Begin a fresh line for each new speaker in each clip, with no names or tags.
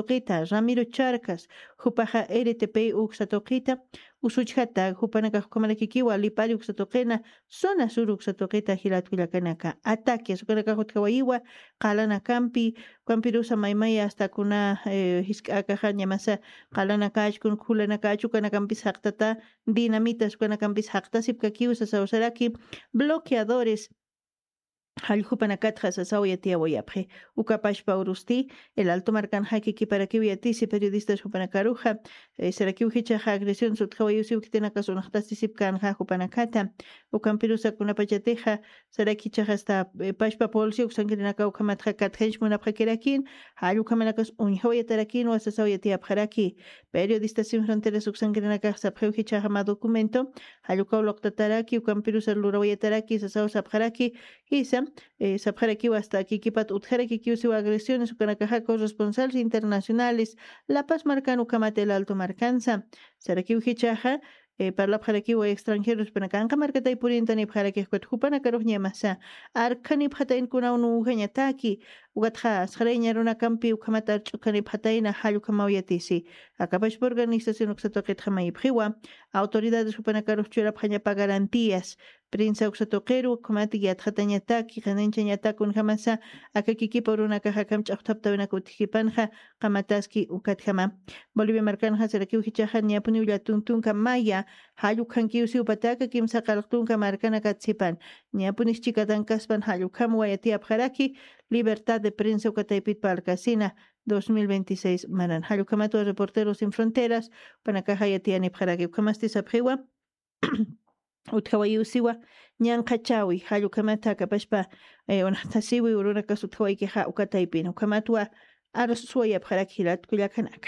uksatoqita Ramiro Charcas hupaja RTP uksatoqita usuchata hupanaka hukamanakikiwa lipari uksatoqina zona sur uksatoqita hilatwillakanaka ataque sukanaka hutkawaiwa qalana kampirusa maymaya hasta kuna hisk'akaja ñamasa qalana kachkun khulana kachukana kampis haqtata dinamita sukana kampis haqtasip kakiusa sawsaraki bloqueadores Haljupanacatja Sasauya Tia Boyapje, Ucapashpa Urusti, el Alto Marcan Haki Kiparakiwiatisi, periodistas Jupanacaruja, Serakiuhicha agresión Sutjawayusi Ukitenakasunahtasisip Kanja Jupanacata, Ucampirusa Kunapachateja, Serakicha hasta Pashpa Polsi, Uxankinaka Ukamatja Kathench Munapakirakin, Hayukamanakas Unjoya Tarakin, o Sasauya Tia Paraki, periodistas sin fronteras Uxankinaka Sapjuhicha Hama documento, Hayukau Loktataraki, Ucampirusa Lurawaya Taraki, Sasau Sapjaraki, Isa Sapjaraki hasta Kikipat Utjaraki Kiusi agresiones Ukanakajacos responsables internacionales La Paz Marcano Kamate el Alto Marcanza Saraki Ujichaja Parla Pjaraki o extranjeros Panakanka Marcata y Purintani Pjaraki Juepana Caruña Masa Arcani Patain Kuna Unujañataki Ugatja Sreña Runa Campi Ukamatar Chukani Pataina Hayukamauiatisi Acapash organización Uxatoket Jamai Priwa autoridades Upanacaros Chura Pajapa garantías Prince Uxatoquero, Comati Yatjatañataki, Janenchañatakun Jamasa, Akakiki por una caja camchachtaptavena Kutikipanja, Kamataski, Ukatjama. Bolivia Marcanja, Seraki Ujichaja, Niapuniula Tuntunka Maya, Hayukankiusi Upataka, Kim Sakaltunka Marcana Katsipan, Niapunis Chikatan Kaspan, Hayukam Wayatia Pjaraki, Libertad de Prensa Ukataipit Palcasina. 2026 Maran Hayukamato Reporteros Sin Fronteras Panacaja Yatiani Pjaraki Ukamasti Sapjewa Utkawayusiwa Nyankachawi Hayukamata Kapashpa Onatasiwi Urunaka Sutkawaikeha Ukataipin Ukamatwa Arsuaya Pjarakilat Kuyakanaka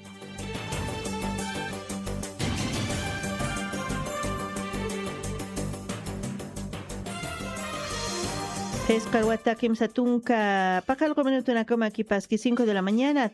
Escarwata Kim Satunka, Pajalco minuto en la cama aquí paski 5 de la mañana,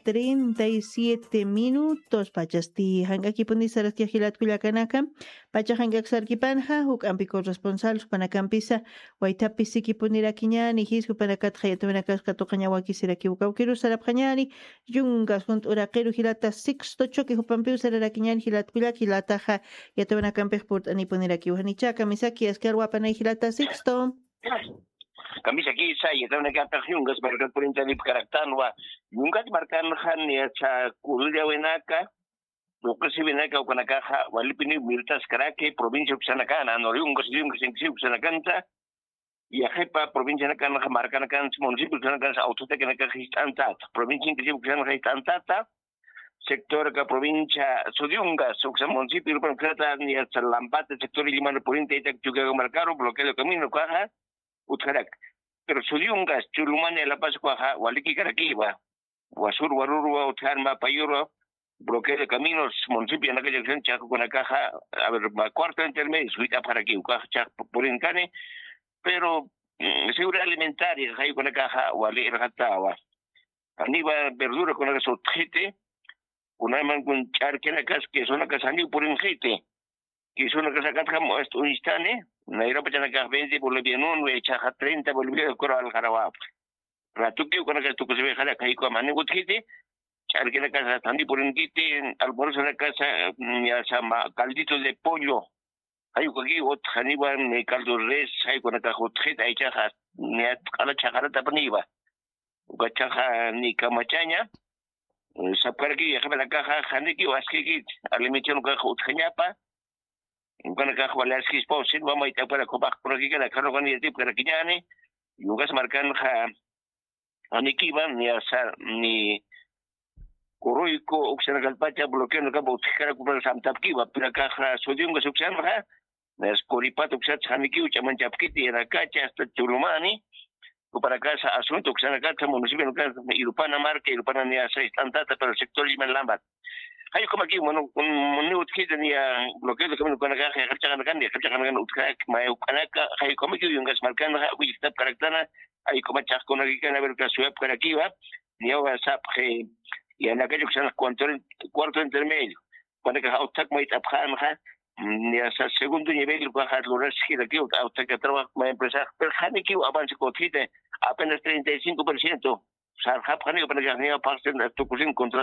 37 minutos, Pachasti, Hangaki Pundisar Kiajilat Kuyakanaka, Pacha Hangaxar Kipanja, Hukampico responsable, Panacampisa, Waitapi Siki Punira Kiñani, Hisku Panakat Hayatuanakas Katokañawaki Siraki Ukaukiru Sarapjañani, Yungas Hunt Urakeru Hilata Sixto Choque Hupampiu Sarakiñan Hilat Kulak Hilataja, Yatuanacampej Purt Anipuniraki Uhanichaka, Misaki, Escarwapana Hilata Sixto.
Kami aquí saya tahu nak apa hungas mereka perintah di karaktan wa hungas markan han ya cha kuruja wenaka lokasi wenaka ukanaka walipini miltas karake provincia usanaka na no hungas usanakanta ya hepa provincia nakana markan kan municipio usanaka autote que nakana histanta provincia que usanaka histanta sector ka provincia sudungas usan municipio usanaka ni cha lampate sector limano provincia ita juga marcaro bloqueo camino kaha Utkarak. Pero Suyungas, Chulumane, La Pascua, Waliki Caraquiva, Guasur, Warurua, Utkarma, Payuro, bloqueo de caminos, municipio en aquella dirección, Chaco con la caja, a ver, cuarto intermedio, suita para aquí, Chaco por Encane, pero seguridad alimentaria, hay con la caja, Wali Ratawa. Aníbal verdura con la sotjete, una man con charquena cas, que son la casa por Enjete, que son la casa Catjamo, esto un instante. Naira pachana ka 20 bolivianos we chaja 30 bolivianos koro al Jarawap. Ratuki con que tu que se ve jala kai ko mane gutkiti. Charque la casa tandi por un kiti al bolso de la casa ya sama caldito de pollo. Hay que ot haniban ne caldo res hay con ka hotjet hay chaja ne kala chajara tapaniba. Uka chaja ni kamachaña. Sapkar ki ya la caja haniki waskiki alimentación ka hotjñapa. Bukan kah walas kis pausin, mama ita para kubak progi kana karo kan yati para kinyani, yugas markan ha anikiban ni asa ni koroiko uksana galpacha bloqueo ka bautikara kubal samtap kiba para kah sodium gas uksana ha nes koripat uksat haniki ucaman capkiti era kacha hasta chulumani para casa asunto uksana kacha municipio kan irupana marca irupana ni asa istantata para el sector liman lambat. Hay como aquí un utkidan ya bloqueo de camino con la caja kan utkaak mai ukanaka hay como que yungas marcando wi step karaktana hay como chas con aquí kana ver que suep para aquí va ni ahora sap que y en aquello que son cuarto intermedio cuando que autak mai tapjan ha ni asa segundo nivel que ha lo resgi de aquí autak que trabaja mai empresa pero hani que avance cotite apenas 35%. Sarjap hani para que ni a parte de tu contra